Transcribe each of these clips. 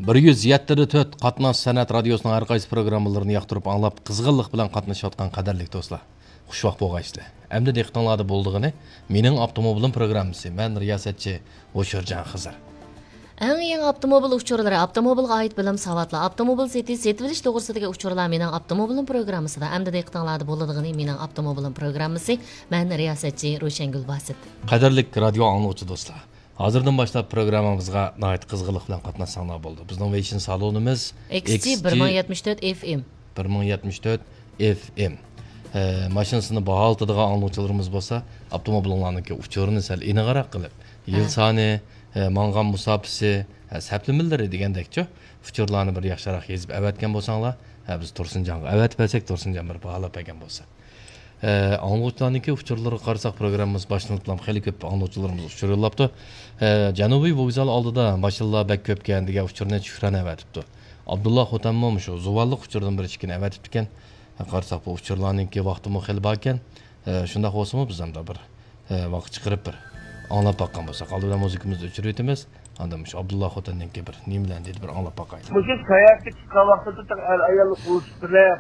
174 Qatnash san'at radiosining har qaysi programmalarini yoqtirib anglab, qizg'inlik bilan qatnashayotgan qadrli do'stlar. Xushvaqt bo'lgaysizlar. Endi diqqatingizda bo'ldig'ini mening avtomobilim programmasi. Men riyosatchi O'shirjon Xizr. Eng yangi avtomobil uchurlari, avtomobilga oid bilim savatlar, avtomobil setilish to'g'risidagi uchurlar mening avtomobilim programmasida. Endi diqqatingizda bo'ldig'ini mening avtomobilim programmasi. Men riyosatchi Ro'shangul Basit. Qadrli radio anglovchi do'stlar. Hozirdan boshlab programmamizga nihoyat qizg'inlik bilan qatnashsanglar bo'ldi. Bizning Vision salonimiz XG 1074 FM. 1074 FM. Mashinasini baholtadigan anglovchilarimiz bo'lsa, avtomobillarning uchurini sal aniqroq qilib, yil soni, mangan musofasi, saplimillari degandekchi, uchurlarni bir yaxshiroq yezib avatgan bo'lsanglar, biz Tursunjonga avatib bersak, Tursunjon bir baholab bergan bo'lsa. Anglovchilarniki uchurlariga qarasak programmamiz boshlanib xeyli ko'p anglovchilarimiz uchur yo'llabdi. Janubiy vokzal oldida mashinlar bak ko'pkan degan uchurni shuhrana avatibdi. Abdulloh Xotammo shu zuvalliq uchurdan bir ikki avatib ekan. Qarasak bu uchurlarniki vaqtimi xeyli bor ekan. Shunda bo'lsa-mu biz ham bir vaqt chiqarib bir anglab boqqan bo'lsak, oldida muzikamizni o'chirib o'tamiz. Anda mush Abdulloh Xotamniki bir nimalar dedi bir anglab boqaylik. Bu sayohatga chiqqan vaqtida ayolni qo'shtirib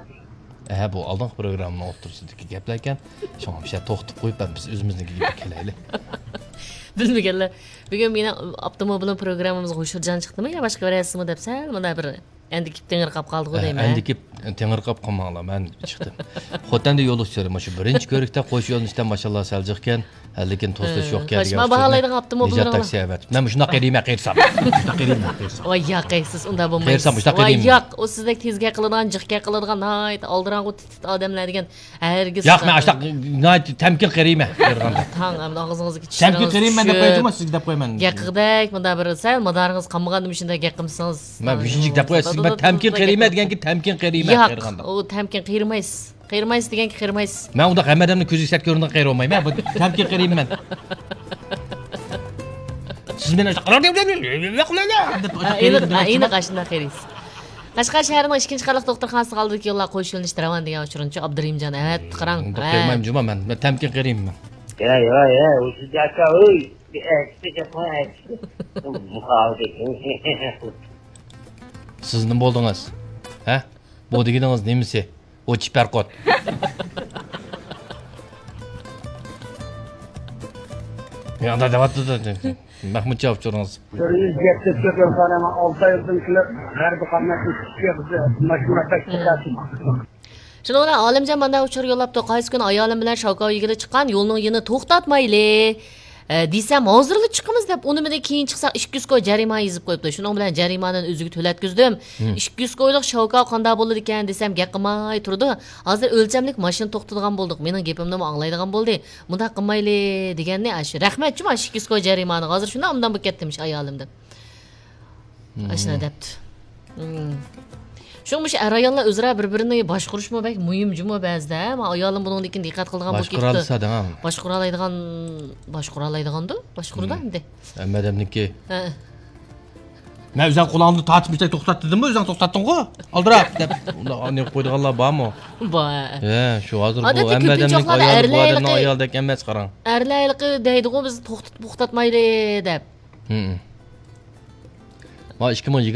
bu oldingi programma o'tirsidagi gaplar ekan. Shunga bir şey to'xtab qo'yib biz o'zimiznikiga kelaylik. Bilmaganlar. Bugun meni avtomobilim programmamizga O'shirjon chiqdimi yo boshqa variatsiyami debsan, mana bir endi kip tengirqab qoldi-ku deyman. Endi kip tengirqab qolmanglar, men chiqdim. Xotanda yo'l uchirim, shu birinchi ko'rikda qo'sh yo'lnishdan mashallah saljiq ekan, lekin to'slash yo'q ekan. Qo'shma baholaydigan avtomobillarni. Taksi avat. Men shunaqa qilmayman, qilsam. Shunaqa qilmayman, qilsam. Voy yoqaysiz, unda bo'lmaydi. Qilsam shunaqa qilmayman. Voy yoq, o sizdek tezga qiladigan, jiqqa qiladigan, hayt, oldiranqu odamlar degan hargiz. Yo'q, men shunaqa nayt tamkin qilmayman, berganda. Tang, hamda og'zingizga kichik. Tamkin qilmayman deb qo'ydimmi, siz deb qo'yman. Gaqiqdak, bunda bir sal modaringiz qolmagandim shunda gaqimsiz. Men bishinchi deb qo'yasiz, men tamkin qilmayman deganki tamkin qilmayman berganda. Yo'q, u tamkin qiyirmaysiz. Qiyirmaysiz deganki qiyirmaysiz. Men unda hammadamni ko'ziga sat ko'rindan qiyir olmayman. Bu tamkin qilmayman. Siz meni Ayni qashunda qiyirsiz. Qashqar shahrining 2-qavatli doktorxonasiga oldiki yo'llar qo'yish yo'lini ishtiraman degan uchurunchi Abdurimjon. Evet, qarang. Qilmayman juma men tamkin qilmayman. Ya, o'sha jaka o'y. Siz nima bo'ldingiz? Ha? Bu deganingiz nimasi? O chiparqot. Yanda davatdi. Mahmud javob so'raysiz. Yurtga chiqqan qaraman 6 yildan kelib g'arbi qatnashni chiqdi. Mashmurata chiqadi. Shuni bilan Olimjon menda uchur yo'llabdi. Qaysi kun ayolim bilan Shavkov yigida chiqqan yo'lning yini to'xtatmayli. Desam hozirlik chiqamiz deb unimidan keyin chiqsak 200 koy jarima yozib qo'yibdi. Shuning bilan jarimani o'ziga to'latkizdim. 200 koylik Shavkov qanday bo'ladi ekan desam gaqimay turdi. Hozir o'lchamlik mashina to'xtatadigan bo'ldik. Mening gapimni anglaydigan bo'ldi. Bunda qilmayli deganni shu. Rahmat juma 200 koy jarimani. Hozir shundan undan bo'lib ketdimsh ayolim deb. Ashuna debdi. Şunmuş ayollar o'zaro bir-birini boshqarishmi bak muhim juma ba'zida. Men ayolim bundan lekin diqqat qilgan bo'lib ketdi. Boshqaralaydiganda? Boshqurda endi. Madamniki. Men o'zim qo'limni tortib to'xtat dedim-mi? O'zing to'xtatding-ku. Oldirab deb. Unda uni qo'ydiganlar bormi? Bor. Shu hozir bu madamning ayoldek emas qarang. Erlayliqi deydi-ku biz to'xtatmayli deb. Ma 2020